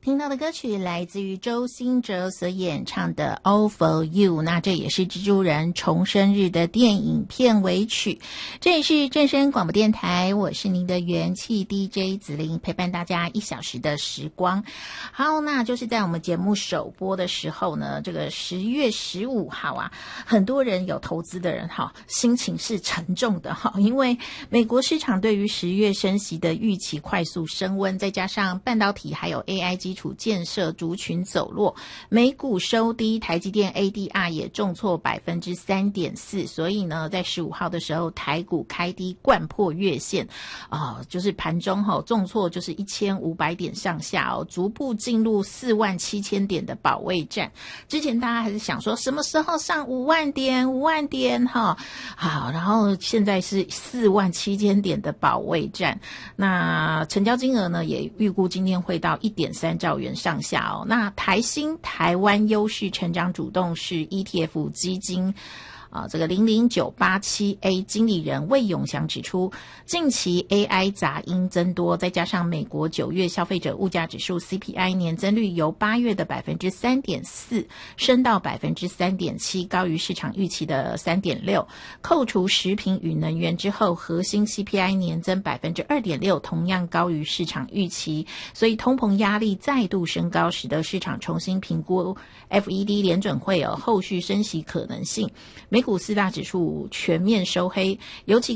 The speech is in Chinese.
听到的歌曲来自于周兴哲所演唱的 All for You， 那这也是蜘蛛人重生日的电影片尾曲。这里是正声广播电台，我是您的元气 DJ 子琳，陪伴大家1小时的时光。好，那就是在我们节目首播的时候呢，这个10月15号啊，很多人有投资的人心情是沉重的因为美国市场对于10月升息的预期快速升温，再加上半导体还有 AI 基础建设族群走弱，美股收低，台积电 ADR 也重挫 3.4%， 所以呢在15号的时候台股开低掼破月线就是盘中重挫就是1500点上下逐步进入47000点的保卫战。之前大家还是想说什么时候上5万点好，然后现在是47000点的保卫战。那成交金额呢也预估今天会到 1.3兆元上下那台新台湾优势成长主动式 ETF 基金这个00987A 经理人魏永祥指出，近期 AI 杂音增多，再加上美国9月消费者物价指数 CPI 年增率由8月的 3.4% 升到 3.7%， 高于市场预期的 3.6%， 扣除食品与能源之后，核心 CPI 年增 2.6%， 同样高于市场预期，所以通膨压力再度升高，使得市场重新评估 FED 联准会后续升息可能性。美股4大指数全面收黑，尤其